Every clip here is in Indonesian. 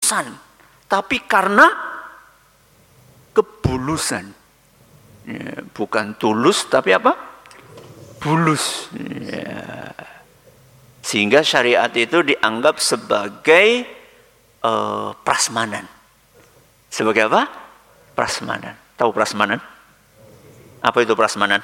ketulusan, tapi karena kebulusan. Ya, bukan tulus tapi apa? Bulus. Ya. Sehingga syariat itu dianggap sebagai prasmanan. Sebagai apa? Prasmanan. Tahu prasmanan? Apa itu prasmanan?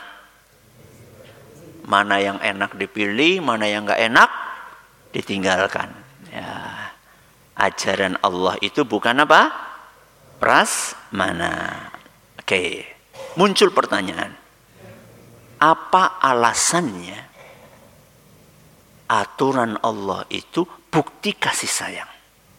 Mana yang enak dipilih, mana yang enggak enak ditinggalkan. Ya. Ajaran Allah itu bukan apa? Prasmana. Oke. Muncul pertanyaan. Apa alasannya aturan Allah itu bukti kasih sayang?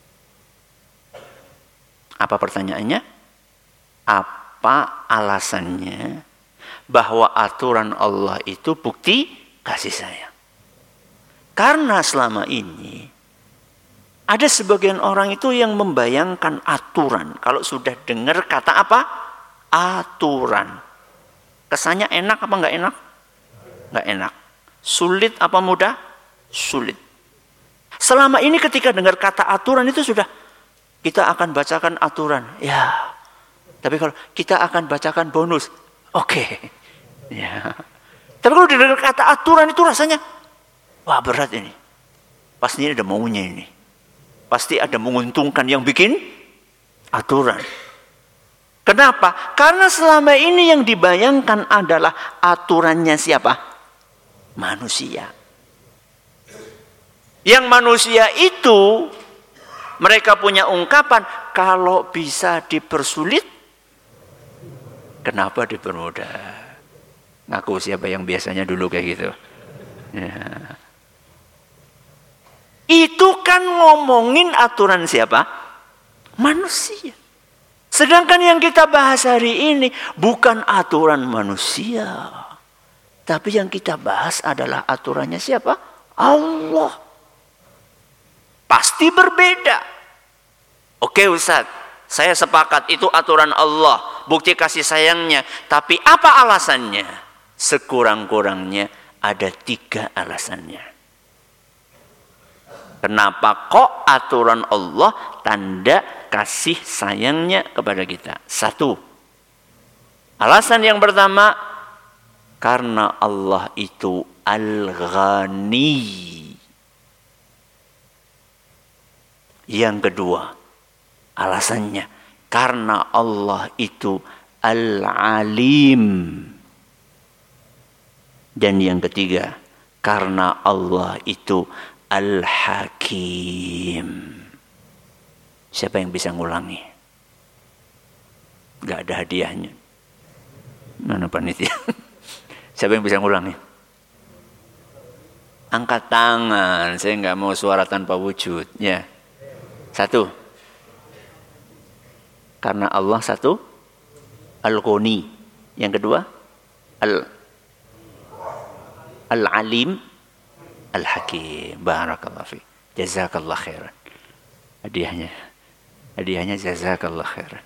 Apa pertanyaannya? Apa alasannya bahwa aturan Allah itu bukti kasih sayang? Karena selama ini ada sebagian orang itu yang membayangkan aturan. Kalau sudah dengar kata apa? Aturan. Kesannya enak apa enggak enak? Enggak enak. Sulit apa mudah? Sulit. Selama ini ketika dengar kata aturan itu sudah, kita akan bacakan aturan. Ya. Tapi kalau kita akan bacakan bonus. Oke. Ya. Tapi kalau dengar kata aturan itu rasanya, wah berat ini. Pasti ada maunya ini. Pasti ada menguntungkan yang bikin aturan. Kenapa? Karena selama ini yang dibayangkan adalah aturannya siapa? Manusia. Yang manusia itu, mereka punya ungkapan, kalau bisa dipersulit, kenapa dipermudah? Ngaku siapa yang biasanya dulu kayak gitu. Ya. Itu kan ngomongin aturan siapa? Manusia. Sedangkan yang kita bahas hari ini bukan aturan manusia. Tapi yang kita bahas adalah aturannya siapa? Allah. Pasti berbeda. Oke Ustaz, saya sepakat itu aturan Allah. Bukti kasih sayangnya. Tapi apa alasannya? Sekurang-kurangnya ada 3 alasannya. Kenapa kok aturan Allah tanda kasih sayangnya kepada kita? 1. Alasan yang pertama, karena Allah itu Al-Ghani. Yang kedua, alasannya karena Allah itu Al-Alim. Dan yang ketiga, karena Allah itu Al-Hakim. Siapa yang bisa ngulangi? Gak ada hadiahnya. Mana panitia? Siapa yang bisa ngulangi? Angkat tangan. Saya gak mau suara tanpa wujud. Ya. 1. Karena Allah 1. Al-Ghani. Yang kedua, Al-Alim, Al-Hakim. Barakallahu fi. Jazakallah khairan. Hadiahnya jazakallah khairan.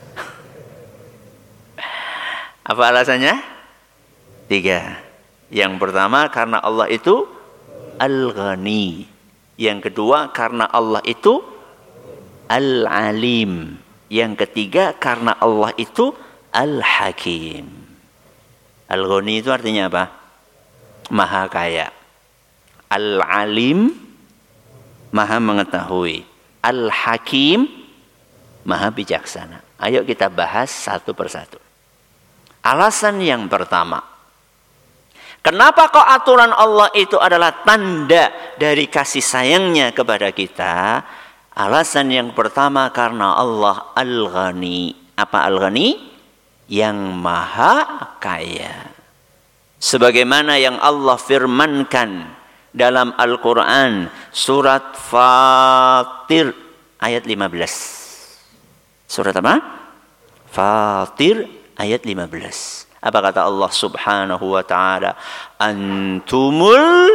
Apa alasannya? 3. Yang pertama karena Allah itu Al-Ghani. Yang kedua karena Allah itu Al-Alim. Yang ketiga karena Allah itu Al-Hakim. Al-Ghani itu artinya apa? Maha kaya. Al-Alim, maha mengetahui. Al-Hakim, maha bijaksana. Ayo kita bahas satu persatu. Alasan yang pertama, kenapa kok aturan Allah itu adalah tanda dari kasih sayangnya kepada kita? Alasan yang pertama karena Allah Al-Ghani. Apa Al-Ghani? Yang maha kaya. Sebagaimana yang Allah firmankan dalam Al-Quran surat Fatir ayat 15. Surat apa? Fatir ayat 15. Apa kata Allah subhanahu wa ta'ala? Antumul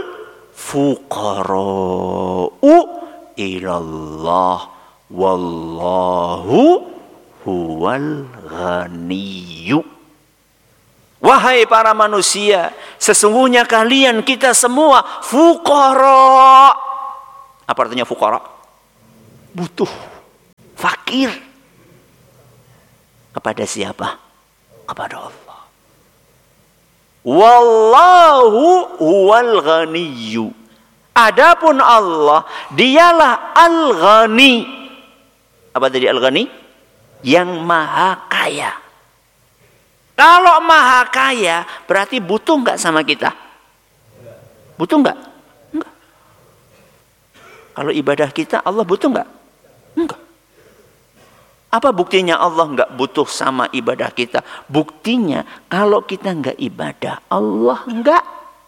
fuqara'u ilallah wallahu huwal ghaniyyu. Wahai para manusia, sesungguhnya kalian, kita semua fuqara. Apa artinya fuqara? Butuh. fakir. Kepada siapa? Kepada Allah. Wallahu huwal ghaniyyu. Adapun Allah, dialah al-ghani. Apa tadi al-ghani? Yang maha kaya. Kalau maha kaya, berarti butuh nggak sama kita? Butuh nggak? Enggak. Kalau ibadah kita, Allah butuh nggak? Enggak. Apa buktinya Allah nggak butuh sama ibadah kita? Buktinya, kalau kita nggak ibadah, Allah nggak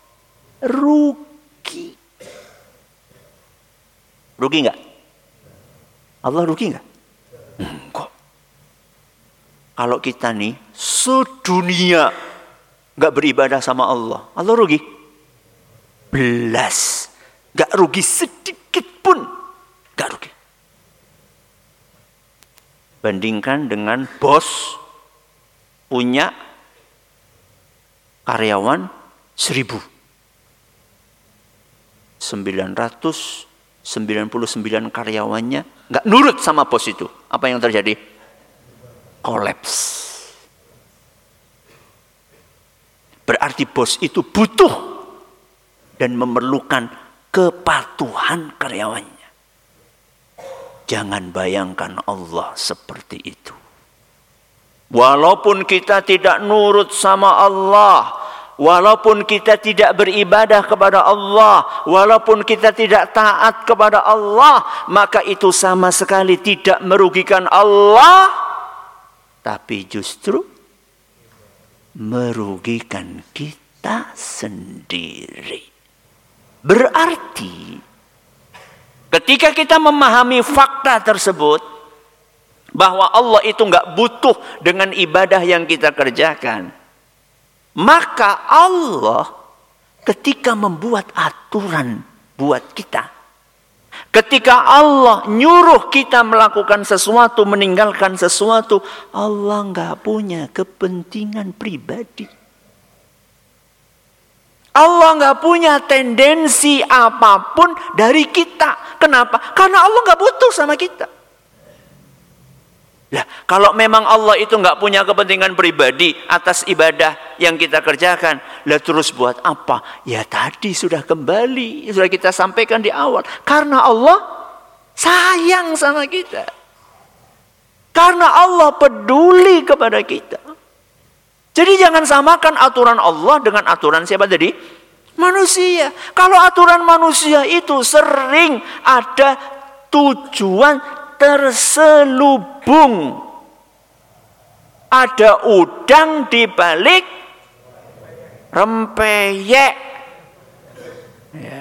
rugi. Rugi nggak? Allah rugi nggak? Enggak. Kalau kita nih sedunia nggak beribadah sama Allah, Allah rugi? Belas. Nggak rugi sedikit pun. Nggak rugi. Bandingkan dengan bos punya karyawan 1.000. 999 karyawannya nggak nurut sama bos itu. Apa yang terjadi? Kolaps. Berarti bos itu butuh dan memerlukan kepatuhan karyawannya. Jangan bayangkan Allah seperti itu. Walaupun kita tidak nurut sama Allah, walaupun kita tidak beribadah kepada Allah, walaupun kita tidak taat kepada Allah, maka itu sama sekali tidak merugikan Allah, tapi justru merugikan kita sendiri. Berarti ketika kita memahami fakta tersebut, bahwa Allah itu nggak butuh dengan ibadah yang kita kerjakan, maka Allah ketika membuat aturan buat kita, ketika Allah nyuruh kita melakukan sesuatu, meninggalkan sesuatu, Allah nggak punya kepentingan pribadi. Allah nggak punya tendensi apapun dari kita. Kenapa? Karena Allah nggak butuh sama kita. Lah, kalau memang Allah itu nggak punya kepentingan pribadi atas ibadah yang kita kerjakan, lah terus buat apa? Ya tadi sudah kembali, sudah kita sampaikan di awal. Karena Allah sayang sama kita. Karena Allah peduli kepada kita. Jadi jangan samakan aturan Allah dengan aturan siapa tadi? Manusia. Kalau aturan manusia itu sering ada tujuan terselubung. Ada udang di balik rempeyek. Ya.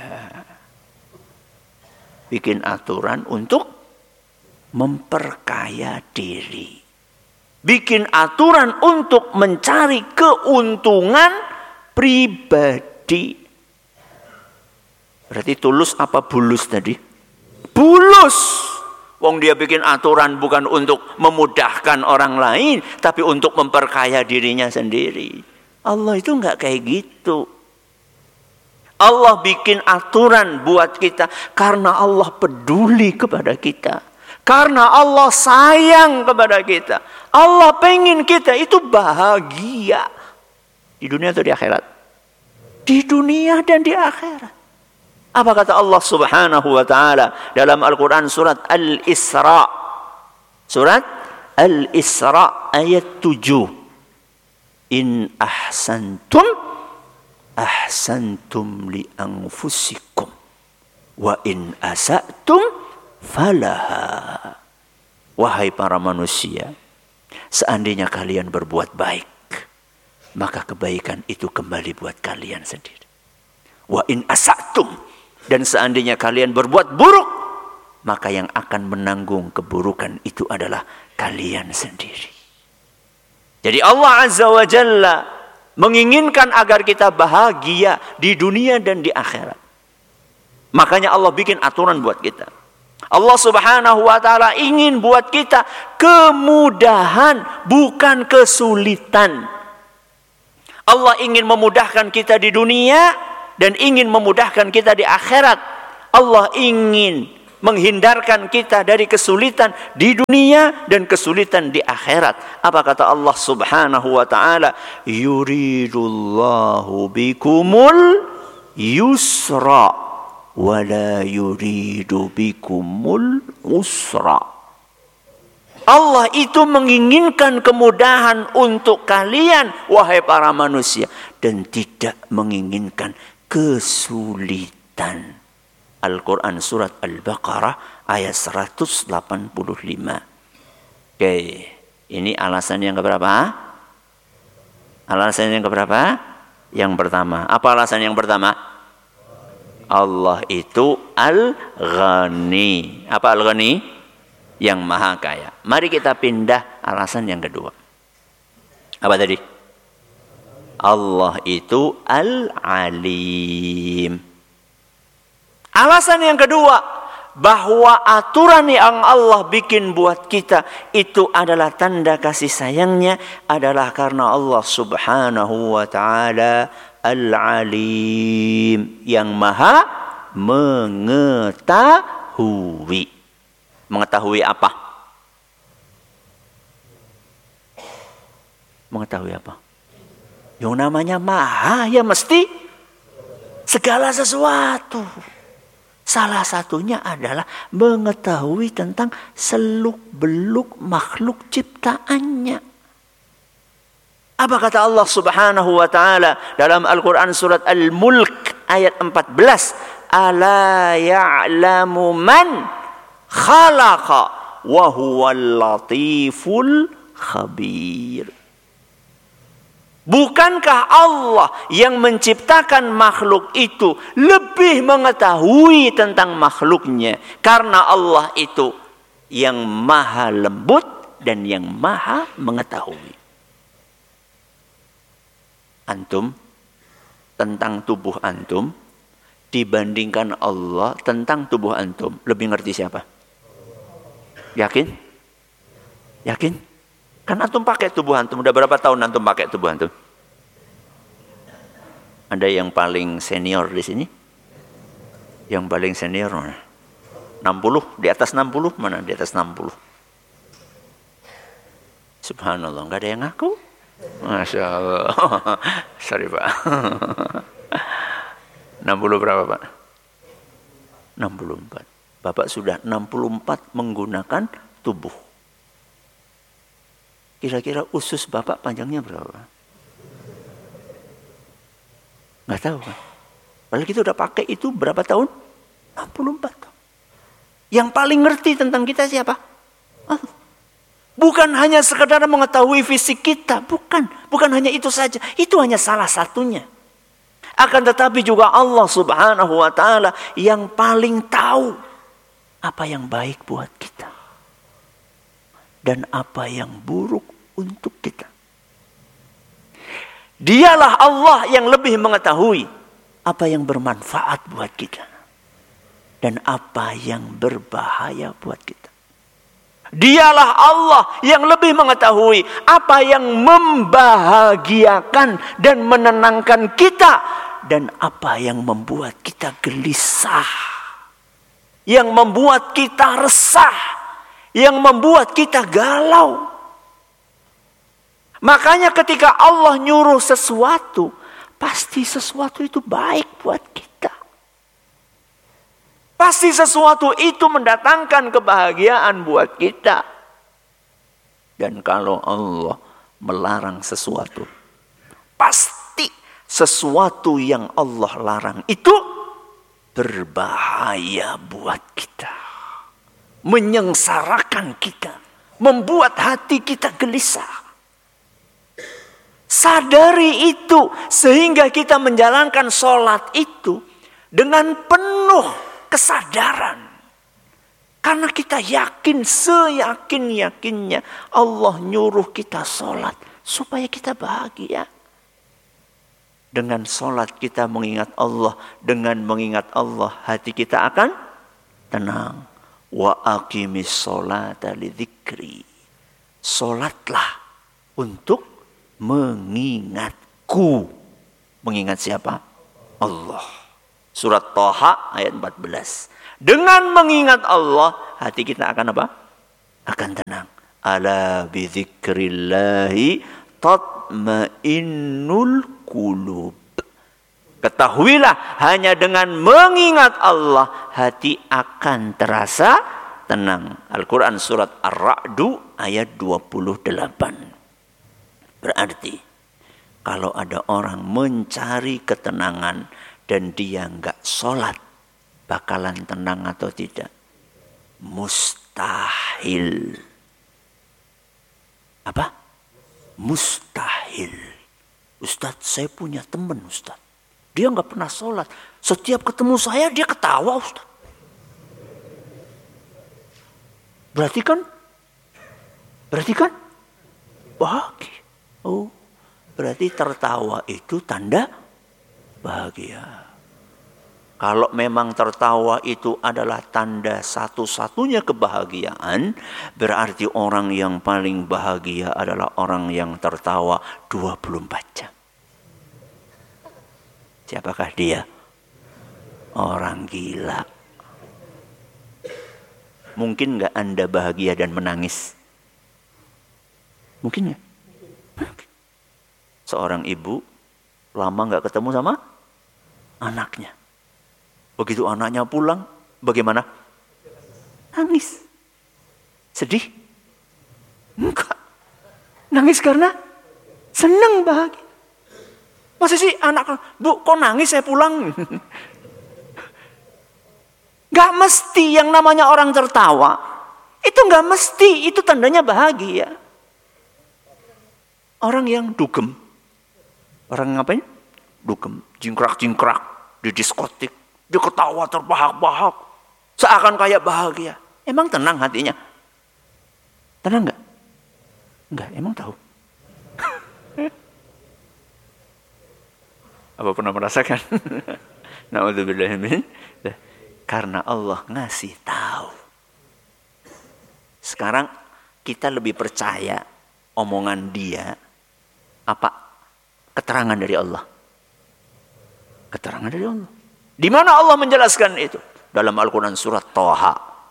Bikin aturan untuk memperkaya diri. Bikin aturan untuk mencari keuntungan pribadi. Berarti tulus apa bulus tadi? Bulus. Wong dia bikin aturan bukan untuk memudahkan orang lain, tapi untuk memperkaya dirinya sendiri. Allah itu enggak kayak gitu. Allah bikin aturan buat kita karena Allah peduli kepada kita. Karena Allah sayang kepada kita. Allah pengen kita itu bahagia. Di dunia atau di akhirat? Di dunia dan di akhirat. Apa kata Allah Subhanahu wa ta'ala dalam Al-Quran surat Al-Isra? Surat Al-Isra ayat 7. In ahsantum ahsantum li anfusikum wa in asa'tum falaha. Wahai para manusia, seandainya kalian berbuat baik, maka kebaikan itu kembali buat kalian sendiri. Wa in asa'tum, dan seandainya kalian berbuat buruk, maka yang akan menanggung keburukan itu adalah kalian sendiri. Jadi Allah Azza wa Jalla menginginkan agar kita bahagia di dunia dan di akhirat. Makanya Allah bikin aturan buat kita. Allah Subhanahu wa ta'ala ingin buat kita kemudahan, bukan kesulitan. Allah ingin memudahkan kita di dunia dan ingin memudahkan kita di akhirat. Allah ingin menghindarkan kita dari kesulitan di dunia dan kesulitan di akhirat. Apa kata Allah Subhanahu wa taala? Yuridullahu bikumul yusra wa la yuridu bikumul usra. Allah itu menginginkan kemudahan untuk kalian, wahai para manusia, dan tidak menginginkan kesulitan. Al-Quran surat Al-Baqarah ayat 185. Oke, ini alasan yang keberapa? Alasan yang keberapa? Yang pertama. Apa alasan yang pertama? Allah itu Al-Ghani. Apa Al-Ghani? Yang maha kaya. Mari kita pindah alasan yang kedua. Apa tadi? Allah itu Al-Alim. Alasan yang kedua, bahwa aturan yang Allah bikin buat kita itu adalah tanda kasih sayangnya, adalah karena Allah Subhanahu wa ta'ala Al-Alim, yang maha mengetahui. Mengetahui apa? Mengetahui apa? Yang namanya maha ya mesti segala sesuatu. Salah satunya adalah mengetahui tentang seluk-beluk makhluk ciptaannya. Apa kata Allah Subhanahu wa ta'ala dalam Al-Quran surat Al-Mulk ayat 14? Ala ya'lamu man khalaqa wa huwal latiful khabir. Bukankah Allah yang menciptakan makhluk itu lebih mengetahui tentang makhluknya? Karena Allah itu yang maha lembut dan yang maha mengetahui. Antum tentang tubuh antum dibandingkan Allah tentang tubuh antum, lebih ngerti siapa? Yakin? Yakin? Kan antum pakai tubuh antum. Udah berapa tahun antum pakai tubuh antum? Ada yang paling senior di sini? Yang paling senior mana? 60? Di atas 60? Mana di atas 60? Subhanallah, nggak ada yang ngaku? Masya Allah. Sorry Pak. 60 berapa Pak? 64. Bapak sudah 64 menggunakan tubuh. Kira-kira usus Bapak panjangnya berapa? Nggak tahu kan? Padahal kita udah pakai itu berapa tahun? 64 tahun. Yang paling ngerti tentang kita siapa? Allah. Bukan hanya sekedar mengetahui fisik kita. Bukan hanya itu saja. Itu hanya salah satunya. Akan tetapi juga Allah Subhanahu wa ta'ala yang paling tahu apa yang baik buat kita dan apa yang buruk untuk kita. Dialah Allah yang lebih mengetahui apa yang bermanfaat buat kita dan apa yang berbahaya buat kita. Dialah Allah yang lebih mengetahui apa yang membahagiakan dan menenangkan kita dan apa yang membuat kita gelisah, yang membuat kita resah, yang membuat kita galau. Makanya ketika Allah nyuruh sesuatu, pasti sesuatu itu baik buat kita. Pasti sesuatu itu mendatangkan kebahagiaan buat kita. Dan kalau Allah melarang sesuatu, pasti sesuatu yang Allah larang itu berbahaya buat kita. Menyengsarakan kita. Membuat hati kita gelisah. Sadari itu sehingga kita menjalankan sholat itu dengan penuh kesadaran. Karena kita yakin, seyakin-yakinnya Allah nyuruh kita sholat supaya kita bahagia. Dengan sholat kita mengingat Allah. Dengan mengingat Allah hati kita akan tenang. Wa aqimis sholata lidzikri. Sholatlah untuk mengingatku. Mengingat siapa? Allah. Surat Thaha ayat 14. Dengan mengingat Allah, hati kita akan apa? Akan tenang. Ala bidzikrillahi tatmainnul qulub. Ketahuilah, hanya dengan mengingat Allah, hati akan terasa tenang. Al-Quran surat Ar-Ra'du ayat 28. Berarti, kalau ada orang mencari ketenangan dan dia enggak sholat, bakalan tenang atau tidak? Mustahil. Apa? Mustahil. Ustadz, saya punya teman Ustadz. Dia nggak pernah sholat. Setiap ketemu saya dia ketawa Ustadz. Berarti kan bahagia. Oh, berarti tertawa itu tanda bahagia. Kalau memang tertawa itu adalah tanda satu-satunya kebahagiaan, berarti orang yang paling bahagia adalah orang yang tertawa 24 jam. Siapakah dia? Orang gila. Mungkin nggak Anda bahagia dan menangis? Mungkin ya? Seorang ibu lama nggak ketemu sama anaknya. Begitu anaknya pulang, bagaimana? Nangis. Sedih? Enggak. Nangis karena senang, bahagia. Masa sih anak, Bu, kok nangis saya pulang? Gak mesti yang namanya orang tertawa. Itu gak mesti, itu tandanya bahagia. Orang yang dugem. Orang ngapain? Dugem. Jingkrak-jingkrak di diskotik. Dia ketawa terbahak-bahak. Seakan kayak bahagia. Emang tenang hatinya? Tenang gak? Enggak, emang tahu. Apa pernah merasakan? Na'udzubillah min. Karena Allah ngasih tahu. Sekarang kita lebih percaya omongan dia apa keterangan dari Allah? Keterangan dari Allah. Di mana Allah menjelaskan itu? Dalam Al-Quran surat Thaha.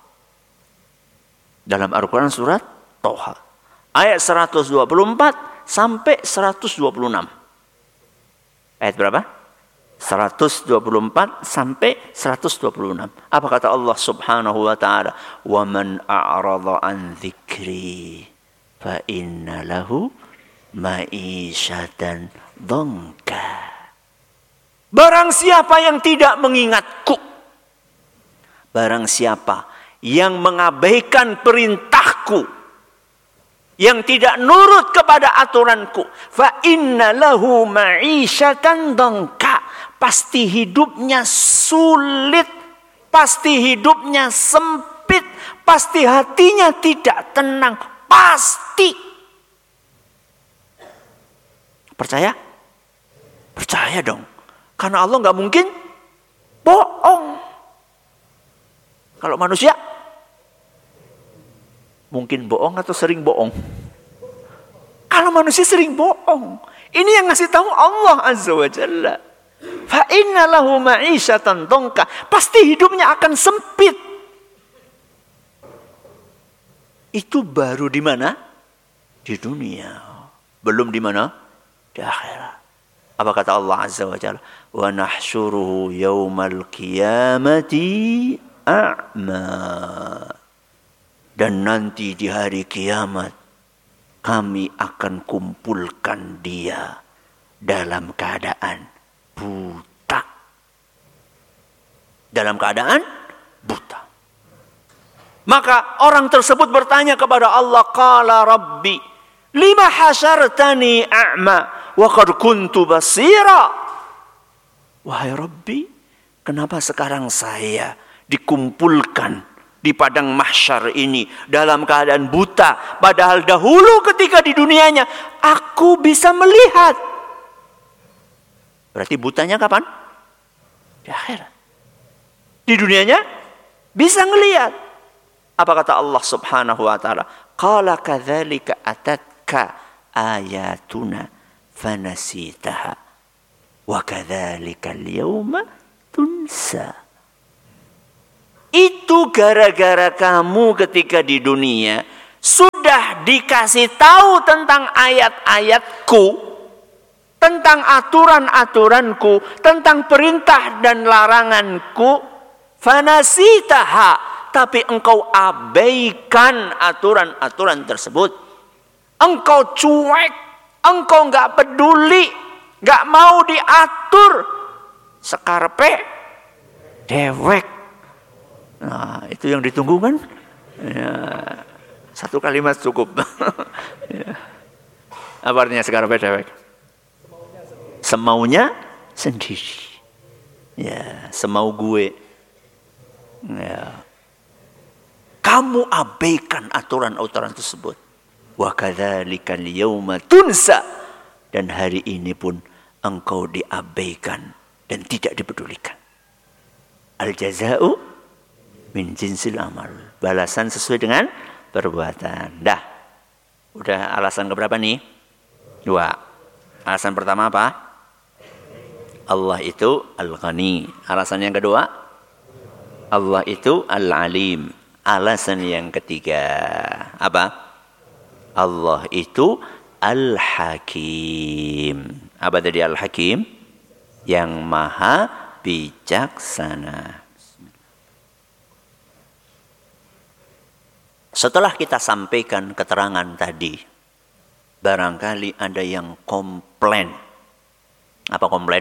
Dalam Al-Quran surat Thaha. Ayat 124 sampai 126. Ayat berapa? 124 sampai 126. Apa kata Allah Subhanahu wa taala? "Wa man a'rada an dzikri fa inna lahu ma'isyatan dhanka." Barang siapa yang tidak mengingatku, barang siapa yang mengabaikan perintahku, yang tidak nurut kepada aturanku, fa inna lahu ma'isyatan dhanka, pasti hidupnya sulit, pasti hidupnya sempit, pasti hatinya tidak tenang, pasti. Percaya? Percaya dong. Karena Allah nggak mungkin bohong. Kalau manusia mungkin bohong atau sering bohong? Kalau manusia sering bohong. Ini yang ngasih tahu Allah Azza wa Jalla. Fa inna lahu ma'isyatan dhanka. Pasti hidupnya akan sempit. Itu baru di mana? Di dunia. Belum di mana? Di akhirat. Apa kata Allah Azza wa Jalla? Wa nahsyuruhu yaumal qiyamati a'ma. Dan nanti di hari kiamat kami akan kumpulkan dia dalam keadaan buta. Dalam keadaan buta. Maka orang tersebut bertanya kepada Allah, qala rabbi lima hasyartani a'ma wa qad kuntu basira. Wahai Rabbi, kenapa sekarang saya dikumpulkan di padang mahsyar ini dalam keadaan buta, padahal dahulu ketika di dunianya aku bisa melihat. Berarti butanya kapan? Di akhirat. Di dunianya bisa ngelihat. Apa kata Allah Subhanahu wa taala? Qala kadzalika atatka ayatuna fanasitaha wa kadzalika al-yawma tunsa. Itu gara-gara kamu ketika di dunia sudah dikasih tahu tentang ayat-ayatku, tentang aturan-aturanku, tentang perintah dan laranganku. Fanasitaha, tapi engkau abaikan aturan-aturan tersebut. Engkau cuek, engkau nggak peduli, nggak mau diatur. Sekarepe dewek. Nah, itu yang ditunggu kan? Ya, satu kalimat cukup. Ya. Apa artinya sekarepe dewek? Semaunya sendiri. Ya, semau gue. Ya. Kamu abaikan aturan-aturan tersebut. Wa kadzalikal yauma tunsa. Dan hari ini pun engkau diabaikan dan tidak dipedulikan. Al jaza'u min jinsil amal. Balasan sesuai dengan perbuatan. Dah. Udah alasan keberapa nih? 2. Alasan pertama apa? Allah itu Al-Ghani. Alasan yang kedua? Allah itu Al-Alim. Alasan yang ketiga apa? Allah itu Al-Hakim. Apa tadi Al-Hakim? Yang maha bijaksana. Setelah kita sampaikan keterangan tadi, barangkali ada yang komplain. Apa komplain?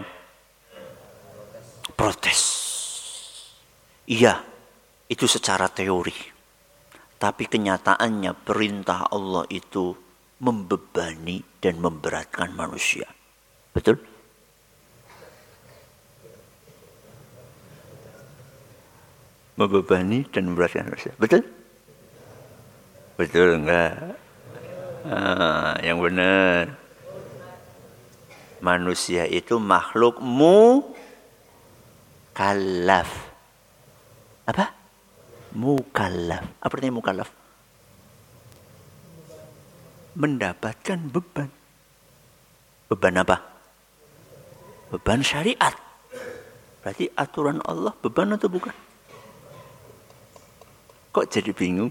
Protes. Iya, itu secara teori. Tapi kenyataannya perintah Allah itu membebani dan memberatkan manusia. Betul? Membebani dan memberatkan manusia. Betul? Betul enggak? Yang benar. Manusia itu makhluk mukallaf. Apa? Mukallaf. Apa artinya mukallaf? Mendapatkan beban. Beban apa? Beban syariat. Berarti aturan Allah beban atau bukan? Kok jadi bingung?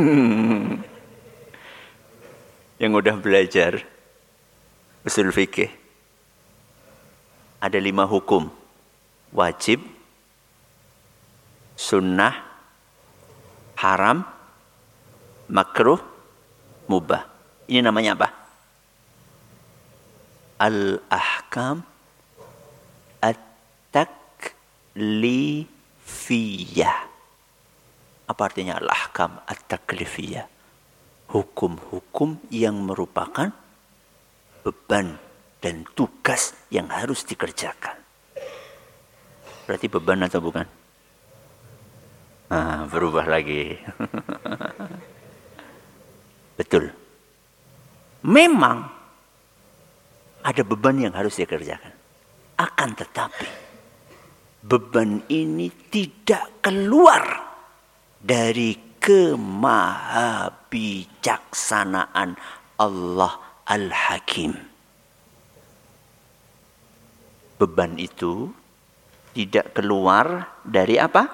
Yang udah belajar usul fikih. Ada 5 hukum. Wajib, sunnah, haram, makruh, mubah. Ini namanya apa? Al-ahkam at-taklifiyah. Apa artinya al-ahkam at-taklifiyah? Hukum-hukum yang merupakan beban dan tugas yang harus dikerjakan. Berarti beban atau bukan? Berubah lagi. Betul. Memang ada beban yang harus dikerjakan. Akan tetapi beban ini tidak keluar dari kemahabijaksanaan Allah Al-Hakim. Beban itu tidak keluar dari apa?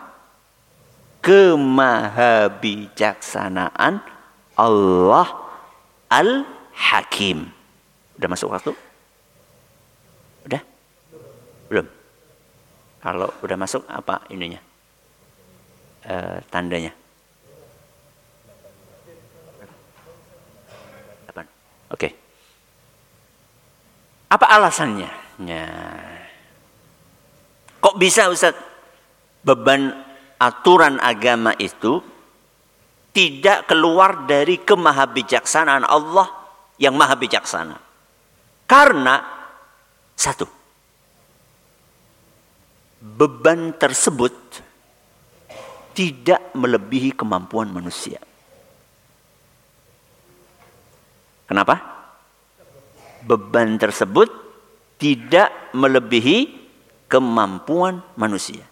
Kemahabijaksanaan Allah Al-Hakim. Udah masuk waktu? Udah? Belum? Kalau udah masuk apa ininya? Tandanya. Oke. Apa alasannya? Ya. Kok bisa Ustaz? Beban aturan agama itu tidak keluar dari kemahabijaksanaan Allah yang maha bijaksana. Karena satu, beban tersebut tidak melebihi kemampuan manusia. Kenapa? Beban tersebut tidak melebihi kemampuan manusia.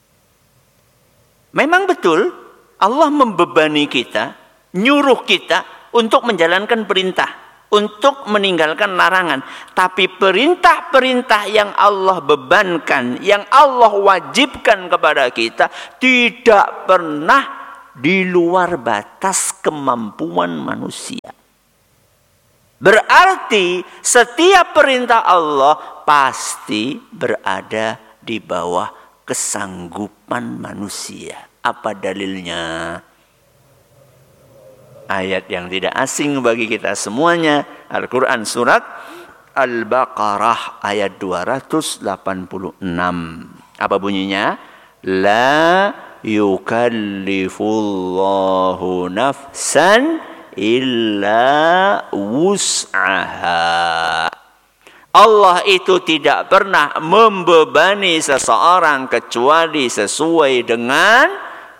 Memang betul Allah membebani kita, nyuruh kita untuk menjalankan perintah. untuk meninggalkan larangan. Tapi perintah-perintah yang Allah bebankan, yang Allah wajibkan kepada kita, tidak pernah di luar batas kemampuan manusia. Berarti setiap perintah Allah pasti berada di bawah kesanggupan manusia. Apa dalilnya? Ayat yang tidak asing bagi kita semuanya, Al-Quran surat Al-Baqarah ayat 286. Apa bunyinya? La yukallifullahu nafsan illa wus'aha. Allah itu tidak pernah membebani seseorang kecuali sesuai dengan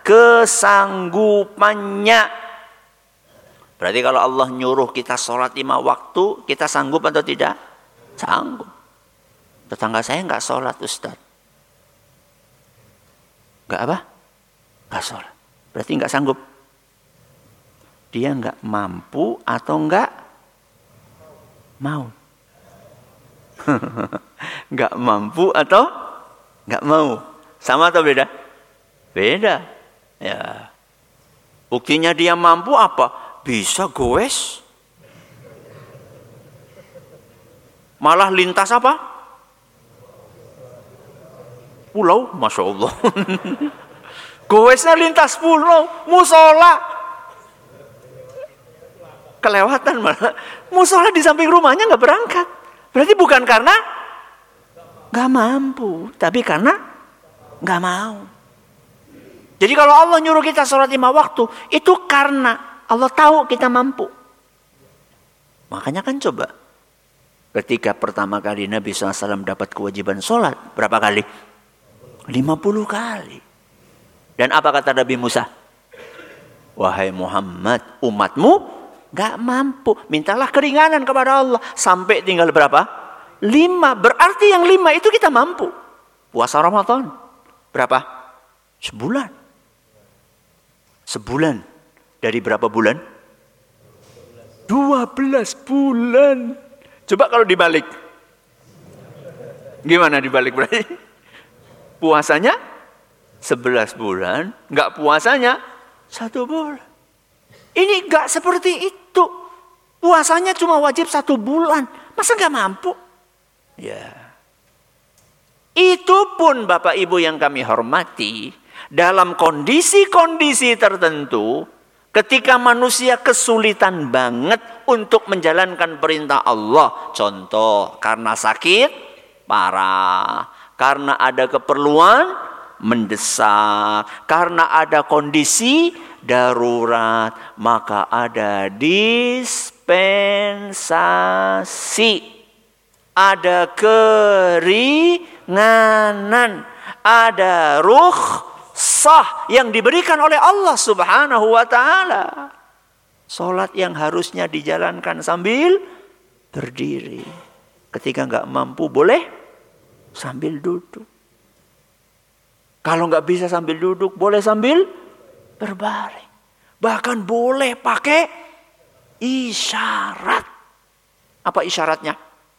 kesanggupannya. Berarti kalau Allah nyuruh kita sholat 5 waktu, kita sanggup atau tidak? Sanggup. Tetangga saya nggak sholat, Ustaz. Nggak apa? Nggak sholat. Berarti nggak sanggup. Dia nggak mampu atau nggak mau? Nggak mampu atau nggak mau? Sama atau beda? Beda. Ya. Buktinya dia mampu apa? Bisa goes. Malah lintas apa? Pulau, Masya Allah. Goesnya lintas pulau, musola. Kelewatan malah. Musola di samping rumahnya nggak berangkat. Berarti bukan karena nggak mampu, tapi karena nggak mau. Jadi kalau Allah nyuruh kita sholat 5 waktu, itu karena Allah tahu kita mampu. Makanya kan coba, ketika pertama kali Nabi SAW dapat kewajiban sholat, berapa kali? 50 kali. Dan apa kata Nabi Musa? Wahai Muhammad, umatmu gak mampu. Mintalah keringanan kepada Allah. Sampai tinggal berapa? 5. Berarti yang 5 itu kita mampu. Puasa Ramadan. Berapa? Sebulan. Sebulan. Dari berapa bulan? 12 bulan. Coba kalau dibalik. Gimana dibalik berarti? Puasanya 11 bulan. Enggak puasanya 1 bulan. Ini enggak seperti itu. Puasanya cuma wajib 1 bulan. Masa enggak mampu? Ya. Itu pun Bapak Ibu yang kami hormati. Dalam kondisi-kondisi tertentu. Ketika manusia kesulitan banget untuk menjalankan perintah Allah. Contoh, karena sakit parah. Karena ada keperluan mendesak. Karena ada kondisi darurat. Maka ada dispensasi. Ada keringanan. Ada rukhsah yang diberikan oleh Allah Subhanahu wa ta'ala. Salat yang harusnya dijalankan sambil berdiri. Ketika nggak mampu boleh sambil duduk. Kalau nggak bisa sambil duduk boleh sambil berbaring. Bahkan boleh pakai isyarat. Apa isyaratnya?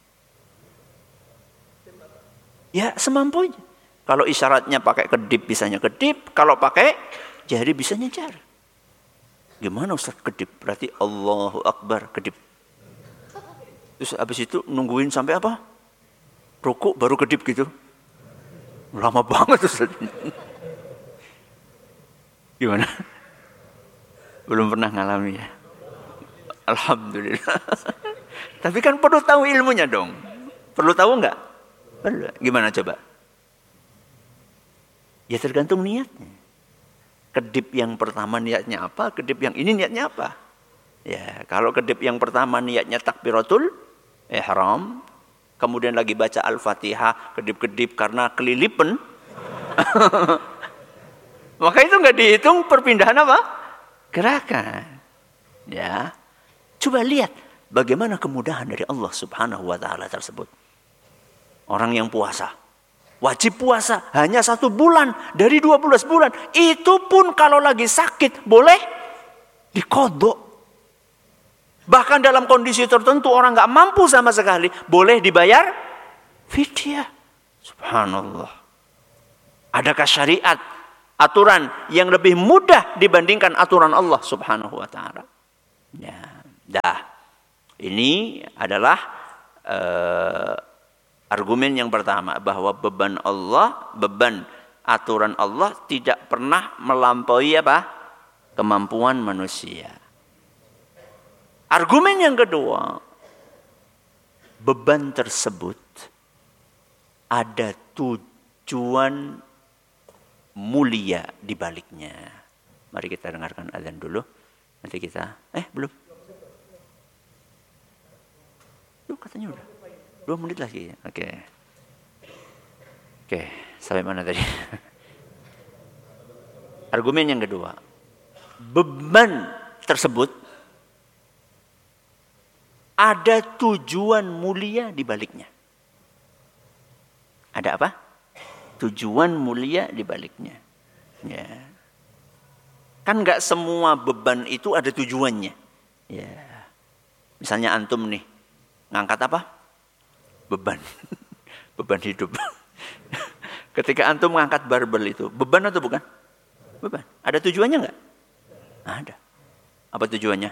Ya semampunya. Kalau isyaratnya pakai kedip, bisanya kedip. Kalau pakai jari, bisanya jari. Gimana Ustaz kedip? Berarti Allahu Akbar kedip. Terus habis itu nungguin sampai apa? Rukuk baru kedip gitu. Lama banget Ustaz. Gimana? Belum pernah ngalami ya? Alhamdulillah. Tapi kan perlu tahu ilmunya dong. Perlu tahu enggak? Perlu. Gimana coba? Ya tergantung niatnya. Kedip yang pertama niatnya apa? Kedip yang ini niatnya apa? Ya, kalau kedip yang pertama niatnya takbiratul ihram, kemudian lagi baca Al-Fatihah, kedip-kedip karena kelilipan. Maka itu enggak dihitung perpindahan apa? Gerakan. Ya. Coba lihat bagaimana kemudahan dari Allah Subhanahu wa taala tersebut. Orang yang puasa, wajib puasa hanya 1 bulan dari 12 bulan. Itu pun kalau lagi sakit boleh diqadha. Bahkan dalam kondisi tertentu orang nggak mampu sama sekali, boleh dibayar fidyah. Subhanallah. Adakah syariat, aturan yang lebih mudah dibandingkan aturan Allah Subhanahu wa taala? Ya, ini adalah argumen yang pertama, bahwa beban aturan Allah tidak pernah melampaui kemampuan manusia. Argumen yang kedua, beban tersebut ada tujuan mulia di baliknya. Mari kita dengarkan azan dulu. Nanti kita belum. Katanya udah. 2 menit lagi. Oke, sampai mana tadi? Argumen yang kedua, beban tersebut ada tujuan mulia di baliknya. Ada apa? Tujuan mulia di baliknya. Ya. Kan nggak semua beban itu ada tujuannya. Ya. Misalnya antum nih, ngangkat apa? Beban. Beban hidup. Ketika antum mengangkat barbel itu, beban atau bukan? Beban. Ada tujuannya nggak? Ada. Apa tujuannya?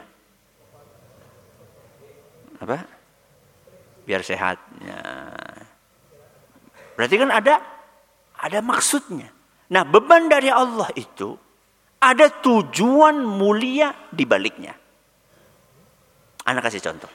Apa? Biar sehat. Ya. Berarti kan ada maksudnya. Nah, beban dari Allah itu ada tujuan mulia di baliknya. Anak kasih contoh.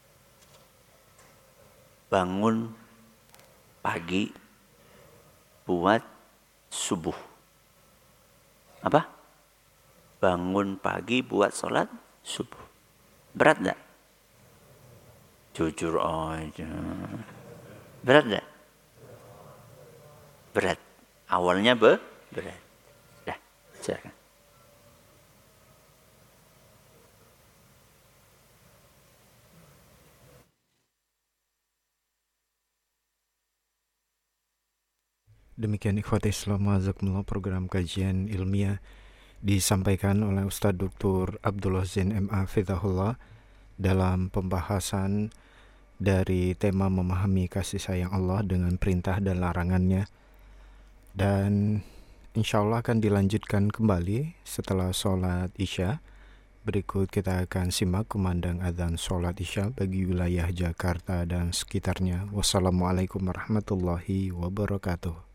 Bangun pagi buat subuh. Apa? Bangun pagi buat sholat subuh. Berat enggak? Jujur aja. Berat enggak? Berat. Awalnya berat. Dah, silakan. Demikian ikhwati Islam wazakumullah, program kajian ilmiah disampaikan oleh Ustadz Dr. Abdullah Zain MA Fidahullah dalam pembahasan dari tema memahami kasih sayang Allah dengan perintah dan larangannya. Dan insya Allah akan dilanjutkan kembali setelah sholat Isya. Berikut kita akan simak kumandang adzan sholat Isya bagi wilayah Jakarta dan sekitarnya. Wassalamualaikum warahmatullahi wabarakatuh.